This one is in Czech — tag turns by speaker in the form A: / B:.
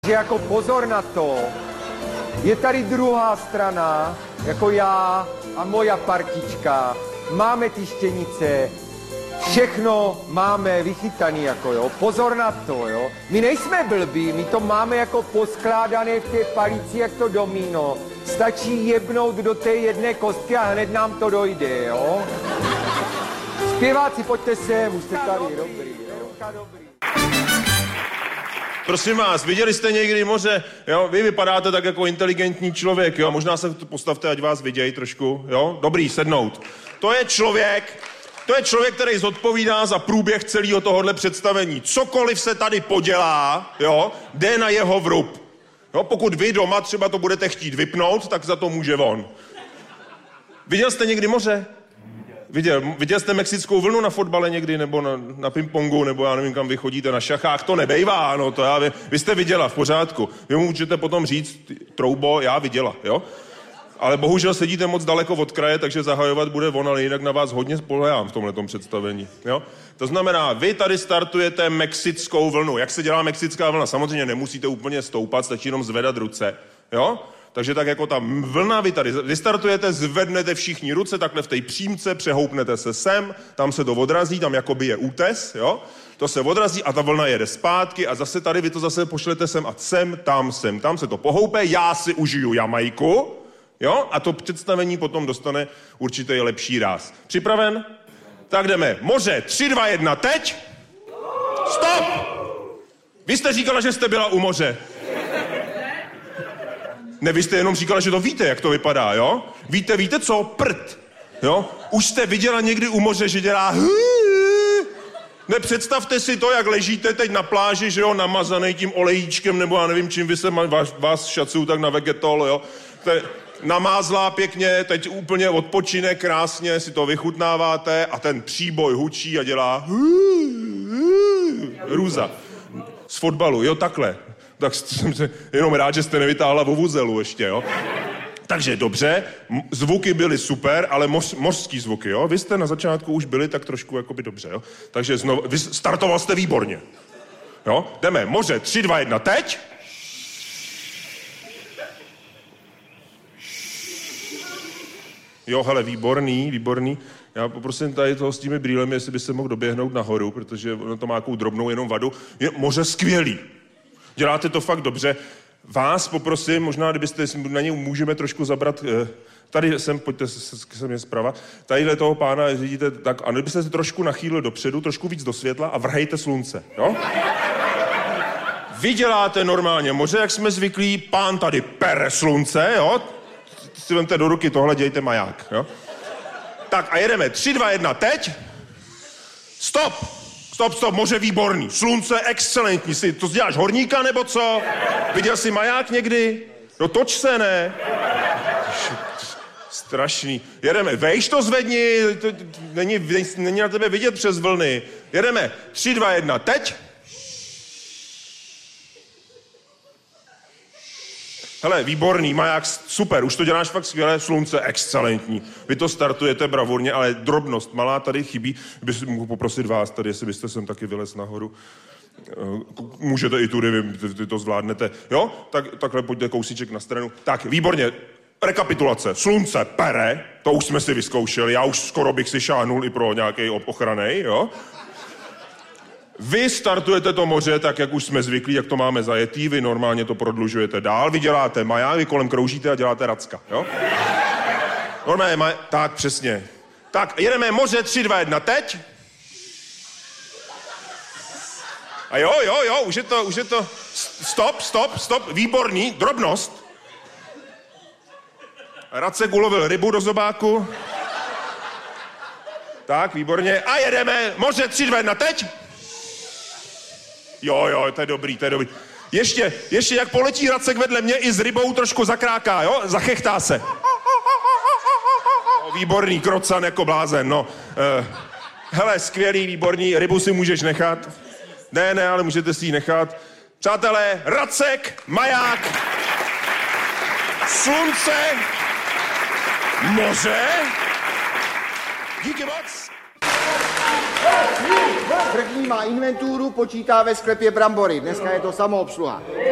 A: Že jako pozor na to, je tady druhá strana, jako já a moja partička, máme ty štěnice, všechno máme vychytaný, jako jo, pozor na to, jo. My nejsme blbí, my to máme jako poskládané v té palici, jak to domino. Stačí jebnout do té jedné kostky a hned nám to dojde, jo. Zpěváci, pojďte sem, už jste tady, dobrý, dobrý.
B: Prosím vás, viděli jste někdy moře, jo? Vy vypadáte tak jako inteligentní člověk, jo? Možná se postavte, ať vás vidějí trošku, jo? Dobrý, sednout. To je člověk, který zodpovídá za průběh celého tohohle představení. Cokoliv se tady podělá, jo? Jde na jeho vrub. Jo? Pokud vy doma třeba to budete chtít vypnout, tak za to může on. Viděl jste někdy moře? Viděl jste mexickou vlnu na fotbale někdy, nebo na pingpongu, nebo já nevím, kam vy chodíte, na šachách, to nebejvá, no to vy jste viděla, v pořádku. Vy mu můžete potom říct, troubo, já viděla, jo? Ale bohužel sedíte moc daleko od kraje, takže zahajovat bude on, ale jinak na vás hodně spolehám v tomhletom představení, jo? To znamená, vy tady startujete mexickou vlnu. Jak se dělá mexická vlna? Samozřejmě nemusíte úplně stoupat, stačí jenom zvedat ruce, jo? Takže tak jako ta vlna, vy tady vystartujete, zvednete všichni ruce, takhle v té přímce, přehoupnete se sem, tam se to odrazí, tam jakoby je útes, jo? To se odrazí a ta vlna jede zpátky a zase tady vy to zase pošlete sem a sem, tam se to pohoupe, já si užiju Jamajku, jo? A to představení potom dostane určitý lepší ráz. Připraven? Tak jdeme. Moře, 3, 2, 1, teď! Stop! Vy jste říkala, že jste byla u moře. Ne, vy jste jenom říkala, že to víte, jak to vypadá, jo? Víte co? Prd, jo? Už jste viděla někdy u moře, že dělá Nepředstavte si to, jak ležíte teď na pláži, že jo, namazaný tím olejíčkem, nebo já nevím, čím vy se vás šacují tak na vegetol, jo? Namázlá pěkně, teď úplně odpočine, krásně si to vychutnáváte a ten příboj hučí a dělá Růza. Z fotbalu, jo, takhle. Tak jsem se jenom rád, že jste nevytáhla vuvuzelu ještě, jo. Takže dobře, zvuky byly super, ale mořský zvuky, jo. Vy jste na začátku už byli tak trošku jakoby dobře, jo. Takže znovu, vy startoval jste výborně. Jo, jdeme, moře, 3, 2, 1, teď. Jo, hele, výborný. Já poprosím tady toho s těmi brýlemi, jestli by se mohl doběhnout nahoru, protože ono to má takovou drobnou jenom vadu. Je moře skvělý. Děláte to fakt dobře. Vás poprosím, možná kdybyste na něj můžeme trošku zabrat, tady sem, pojďte se mě zprava, tadyhle toho pána řídíte tak, a kdybyste se trošku nachýlil dopředu, trošku víc do světla a vrhejte slunce, jo? Vy děláte normálně moře, jak jsme zvyklí, pán tady pere slunce, jo? Si vemte do ruky tohle, dějte maják, jo? Tak a jedeme, 3, 2, 1, teď. Stop, moře výborný, slunce excelentní. To děláš horníka nebo co? Viděl jsi maják někdy? No toč se, ne? Strašný. Jedeme, vejš to zvedni, to není na tebe vidět přes vlny. Jedeme, 3, 2, 1, teď. Hele, výborný, maják, super, už to děláš fakt skvěle, slunce, excelentní. Vy to startujete bravurně, ale drobnost malá tady chybí. Bych mohl poprosit vás tady, jestli byste sem taky vylez nahoru. Můžete i tudy, vy to zvládnete. Jo? Takhle pojďte kousíček na stranu. Tak, výborně. Rekapitulace. Slunce pere, to už jsme si vyzkoušeli, já už skoro bych si šáhnul i pro nějaký ochranej, jo? Vy startujete to moře tak, jak už jsme zvyklí, jak to máme zajetý, vy normálně to prodlužujete dál, vy děláte maják, vy kolem kroužíte a děláte racka, jo? Normálně tak, přesně. Tak, jedeme moře, 3, 2, 1, teď. A jo, už je to, stop, výborný, drobnost. Racek ulovil rybu do zobáku. Tak, výborně, a jedeme, moře, 3, 2, 1, teď. Jo, to je dobrý. Ještě jak poletí Racek vedle mě i s rybou trošku zakráká, jo? Zachechtá se. Výborný, krocan jako blázen, no. Hele, skvělý, výborný, rybu si můžeš nechat. Ne, ale můžete si ji nechat. Přátelé, Racek, maják, slunce, moře. Díky moc.
C: První má inventuru, počítá ve sklepě brambory. Dneska je to samoobsluha.